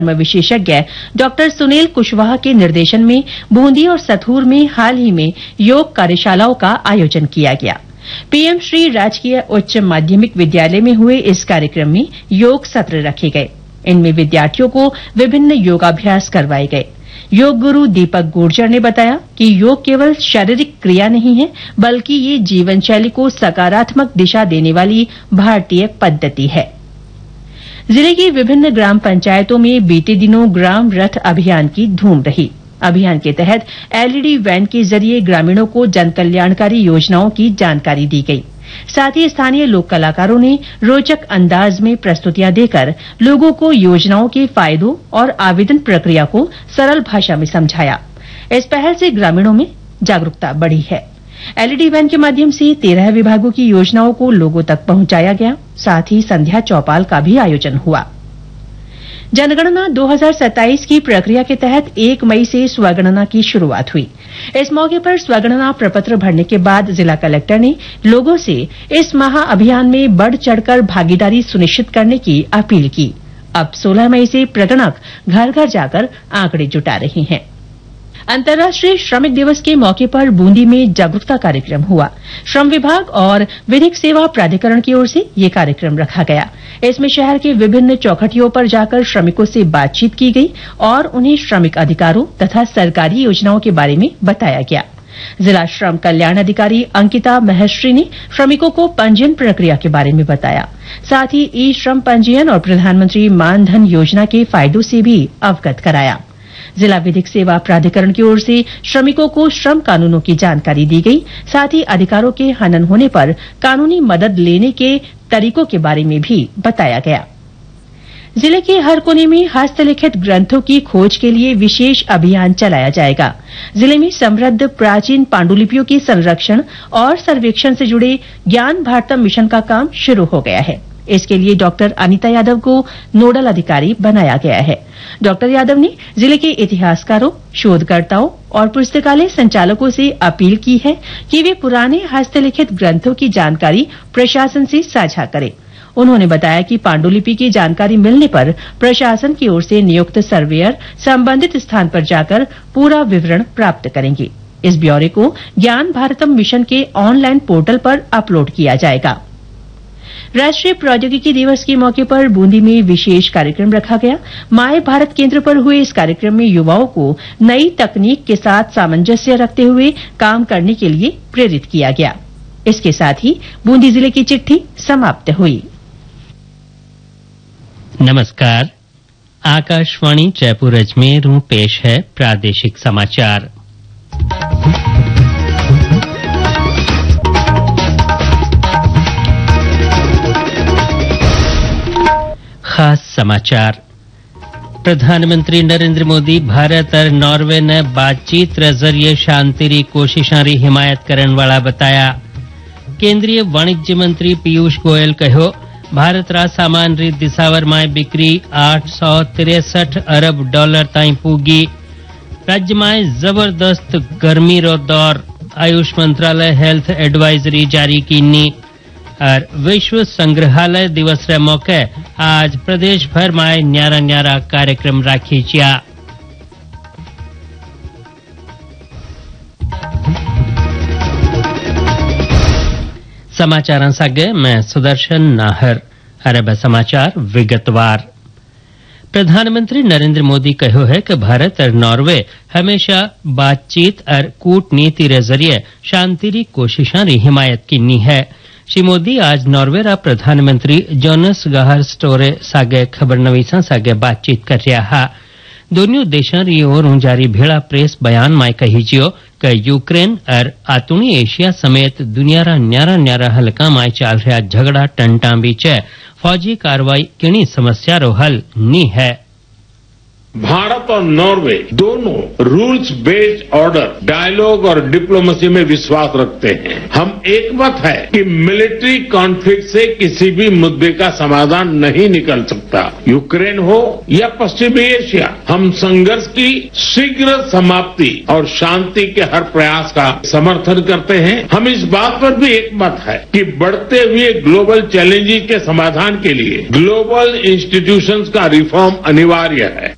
विशेषज्ञ डॉक्टर सुनील कुशवाहा के निर्देशन में बूंदी और सथुर में हाल ही में योग कार्यशालाओं का आयोजन किया गया। पीएम श्री राजकीय उच्च माध्यमिक विद्यालय में हुए इस कार्यक्रम में योग सत्र रखे गए। इनमें विद्यार्थियों को विभिन्न योगाभ्यास करवाए गए। योग गुरु दीपक गुर्जर ने बताया कि योग केवल शारीरिक क्रिया नहीं है, बल्कि ये जीवन शैली को सकारात्मक दिशा देने वाली भारतीय पद्धति है। जिले की विभिन्न ग्राम पंचायतों में बीते दिनों ग्राम रथ अभियान की धूम रही। अभियान के तहत एलईडी वैन के जरिए ग्रामीणों को जनकल्याणकारी योजनाओं की जानकारी दी गई। साथ ही स्थानीय लोक कलाकारों ने रोचक अंदाज में प्रस्तुतियां देकर लोगों को योजनाओं के फायदों और आवेदन प्रक्रिया को सरल भाषा में समझाया। इस पहल से ग्रामीणों में जागरूकता बढ़ी है। एलईडी वैन के माध्यम से 13 विभागों की योजनाओं को लोगों तक पहुंचाया गया। साथ ही संध्या चौपाल का भी आयोजन हुआ। जनगणना 2027 की प्रक्रिया के तहत 1 मई से स्वगणना की शुरुआत हुई। इस मौके पर स्वगणना प्रपत्र भरने के बाद जिला कलेक्टर ने लोगों से इस महाअभियान में बढ़ चढ़कर भागीदारी सुनिश्चित करने की अपील की। अब 16 मई से प्रगणक घर घर जाकर आंकड़े जुटा रहे हैं। अंतर्राष्ट्रीय श्रमिक दिवस के मौके पर बूंदी में जागरूकता कार्यक्रम हुआ। श्रम विभाग और विधिक सेवा प्राधिकरण की ओर से ये कार्यक्रम रखा गया। इसमें शहर के विभिन्न चौखटियों पर जाकर श्रमिकों से बातचीत की गई और उन्हें श्रमिक अधिकारों तथा सरकारी योजनाओं के बारे में बताया गया। जिला श्रम कल्याण अधिकारी अंकिता महर्षि ने श्रमिकों को पंजीयन प्रक्रिया के बारे में बताया। साथ ही ई श्रम पंजीयन और प्रधानमंत्री मानधन योजना के फायदों से भी अवगत कराया। जिला विधिक सेवा प्राधिकरण की ओर से श्रमिकों को श्रम कानूनों की जानकारी दी गई। साथ ही अधिकारों के हनन होने पर कानूनी मदद लेने के तरीकों के बारे में भी बताया गया। जिले के हर कोने में हस्तलिखित ग्रंथों की खोज के लिए विशेष अभियान चलाया जाएगा। जिले में समृद्ध प्राचीन पांडुलिपियों के संरक्षण और सर्वेक्षण से जुड़े ज्ञान भारतम मिशन का काम शुरू हो गया है। इसके लिए डॉक्टर अनीता यादव को नोडल अधिकारी बनाया गया है। डॉक्टर यादव ने जिले के इतिहासकारों, शोधकर्ताओं और पुस्तकालय संचालकों से अपील की है कि वे पुराने हस्तलिखित ग्रंथों की जानकारी प्रशासन से साझा करें। उन्होंने बताया कि पांडुलिपि की जानकारी मिलने पर प्रशासन की ओर से नियुक्त सर्वेयर संबंधित स्थान पर जाकर पूरा विवरण प्राप्त करेंगे। इस ब्यौरे को ज्ञान भारतम मिशन के ऑनलाइन पोर्टल पर अपलोड किया जाएगा। राष्ट्रीय प्रौद्योगिकी दिवस के मौके पर बूंदी में विशेष कार्यक्रम रखा गया। माय भारत केंद्र पर हुए इस कार्यक्रम में युवाओं को नई तकनीक के साथ सामंजस्य रखते हुए काम करने के लिए प्रेरित किया गया। इसके साथ ही बूंदी जिले की चिट्ठी समाप्त हुई। नमस्कार, आकाशवाणी जयपुर अजमेर पेश है प्रादेशिक समाचार। खास समाचार। प्रधानमंत्री नरेंद्र मोदी भारत और नॉर्वे ने बातचीत रे जरिए शांति री कोशिशां री हिमायत करन वाला बताया। केंद्रीय वाणिज्य मंत्री पीयूष गोयल कहो, भारत रा सामान री दिसावर माय बिक्री 863 अरब डॉलर ताई पूगी। राज्य माय जबरदस्त गर्मी रो दौर, आयुष मंत्रालय हेल्थ एडवाइजरी जारी कीनी। और विश्व संग्रहालय दिवस रे मौके आज प्रदेश भर में न्यारा न्यारा कार्यक्रम राखी जिया। समाचार सागे मैं सुदर्शन नाहर। अरब समाचार विगतवार। प्रधानमंत्री नरेंद्र मोदी कहो है कि भारत और नॉर्वे हमेशा बातचीत और कूटनीति रे जरिए शांति री कोशिशां री हिमायत कीनी है। श्री मोदी आज नॉर्वे रा प्रधानमंत्री जोनस गाहर स्टोरे सागे खबरनवीसा सागे बातचीत कर रहा है। दोनों देशों री ओर जारी भेड़ा प्रेस बयान में कही जियो कि यूक्रेन और आतुणी एशिया समेत दुनिया रा न्यारा न्यारा हल्का में चल रहा झगड़ा टंटा बीचे फौजी कार्रवाई किणी समस्या रो हल नी है। भारत और नॉर्वे दोनों रूल्स बेस्ड ऑर्डर, डायलॉग और डिप्लोमेसी में विश्वास रखते हैं। हम एकमत है कि मिलिट्री कॉन्फ्लिक्ट से किसी भी मुद्दे का समाधान नहीं निकल सकता। यूक्रेन हो या पश्चिमी एशिया, हम संघर्ष की शीघ्र समाप्ति और शांति के हर प्रयास का समर्थन करते हैं। हम इस बात पर भी एकमत है कि बढ़ते हुए ग्लोबल चैलेंजेस के समाधान के लिए ग्लोबल इंस्टीट्यूशंस का रिफॉर्म अनिवार्य है।